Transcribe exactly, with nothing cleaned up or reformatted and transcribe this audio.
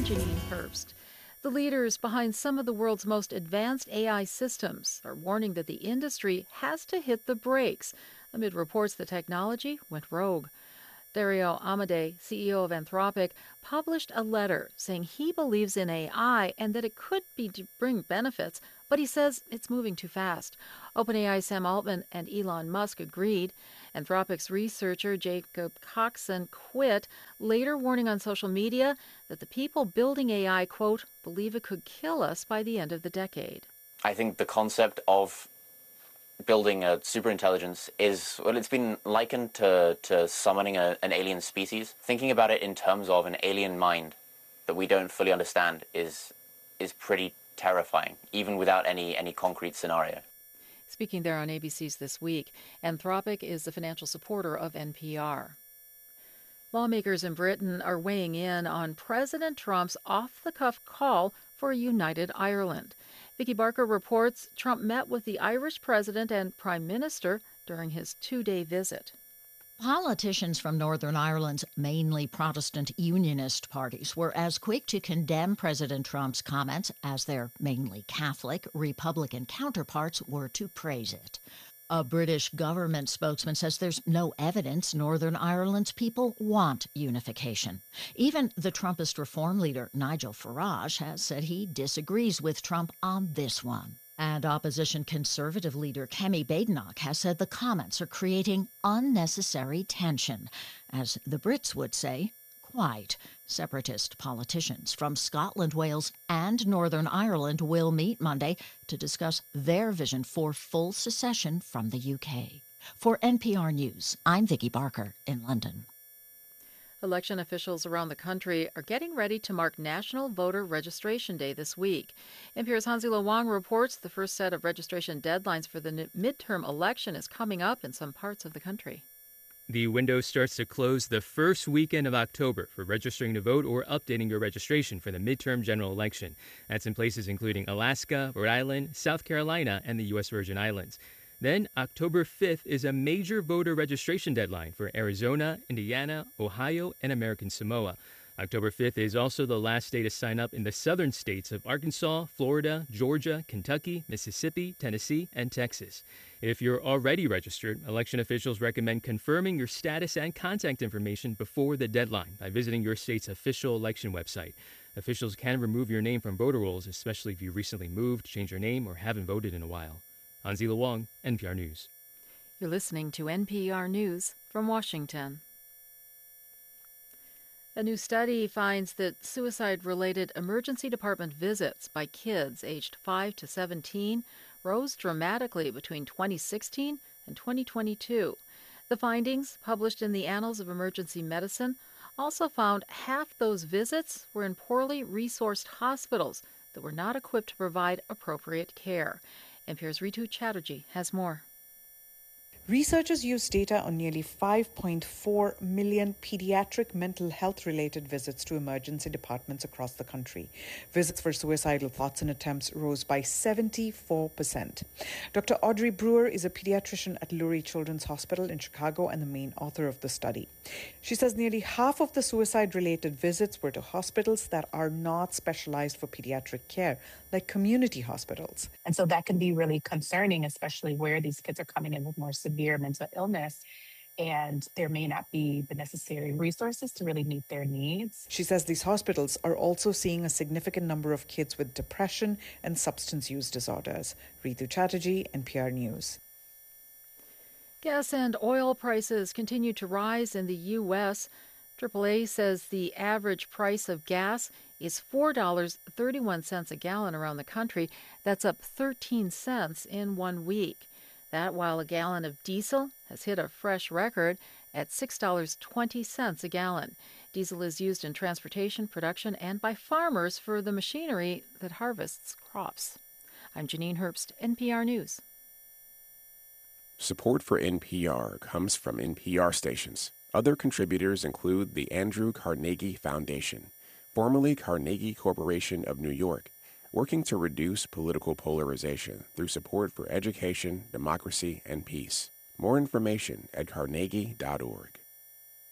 Janine Herbst. The leaders behind some of the world's most advanced A I systems are warning that the industry has to hit the brakes amid reports the technology went rogue. Dario Amodei, C E O of Anthropic, published a letter saying he believes in A I and that it could be to bring benefits, but he says it's moving too fast. OpenAI Sam Altman and Elon Musk agreed. Anthropic's researcher Jacob Coxon quit, later warning on social media that the people building A I, quote, believe it could kill us by the end of the decade. I think the concept of building a superintelligence is, well, it's been likened to, to summoning a, an alien species. Thinking about it in terms of an alien mind that we don't fully understand is is pretty terrifying, even without any, any concrete scenario. Speaking there on A B C's This Week, Anthropic is the financial supporter of N P R. Lawmakers in Britain are weighing in on President Trump's off-the-cuff call for a united Ireland. Vicki Barker reports Trump met with the Irish president and prime minister during his two-day visit. Politicians from Northern Ireland's mainly Protestant unionist parties were as quick to condemn President Trump's comments as their mainly Catholic Republican counterparts were to praise it. A British government spokesman says there's no evidence Northern Ireland's people want unification. Even the Trumpist reform leader Nigel Farage has said he disagrees with Trump on this one. And opposition Conservative leader Kemi Badenoch has said the comments are creating unnecessary tension. As the Brits would say, quite. Separatist politicians from Scotland, Wales, and Northern Ireland will meet Monday to discuss their vision for full secession from the U K. For N P R News, I'm Vicki Barker in London. Election officials around the country are getting ready to mark National Voter Registration Day this week. N P R's Hanzila Wang reports the first set of registration deadlines for the midterm election is coming up in some parts of the country. The window starts to close the first weekend of October for registering to vote or updating your registration for the midterm general election. That's in places including Alaska, Rhode Island, South Carolina, and the U S Virgin Islands. Then, October fifth is a major voter registration deadline for Arizona, Indiana, Ohio, and American Samoa. October fifth is also the last day to sign up in the southern states of Arkansas, Florida, Georgia, Kentucky, Mississippi, Tennessee, and Texas. If you're already registered, election officials recommend confirming your status and contact information before the deadline by visiting your state's official election website. Officials can remove your name from voter rolls, especially if you recently moved, changed your name, or haven't voted in a while. Hanzila Wang, N P R News. You're listening to N P R News from Washington. A new study finds that suicide-related emergency department visits by kids aged five to seventeen rose dramatically between twenty sixteen and twenty twenty-two. The findings, published in the Annals of Emergency Medicine, also found half those visits were in poorly resourced hospitals that were not equipped to provide appropriate care. N P R's Ritu Chatterjee has more. Researchers used data on nearly five point four million pediatric mental health-related visits to emergency departments across the country. Visits for suicidal thoughts and attempts rose by seventy-four percent. Doctor Audrey Brewer is a pediatrician at Lurie Children's Hospital in Chicago and the main author of the study. She says nearly half of the suicide-related visits were to hospitals that are not specialized for pediatric care, like community hospitals. And so that can be really concerning, especially where these kids are coming in with more severe mental illness, and there may not be the necessary resources to really meet their needs. She says these hospitals are also seeing a significant number of kids with depression and substance use disorders. Ritu Chatterjee, N P R News. Gas and oil prices continue to rise in the U S triple A says the average price of gas is four dollars and thirty-one cents a gallon around the country. That's up thirteen cents in one week. That while a gallon of diesel has hit a fresh record at six dollars and twenty cents a gallon. Diesel is used in transportation, production, and by farmers for the machinery that harvests crops. I'm Janine Herbst, N P R News. Support for N P R comes from N P R stations. Other contributors include the Andrew Carnegie Foundation, formerly Carnegie Corporation of New York, working to reduce political polarization through support for education, democracy, and peace. More information at carnegie dot org.